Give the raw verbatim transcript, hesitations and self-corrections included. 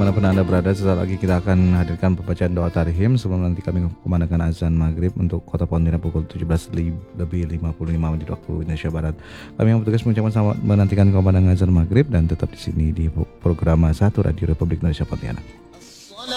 dimanapun Anda berada, sesaat lagi kita akan hadirkan pembacaan doa tarhim sebelum nanti kami kumandangkan azan maghrib untuk Kota Pontianak pukul tujuh belas lebih lima puluh lima menit waktu Indonesia Barat. Kami yang bertugas mengucapkan selamat menantikan kumandangkan azan maghrib dan tetap di sini di program satu Radio Republik Indonesia Pontianak.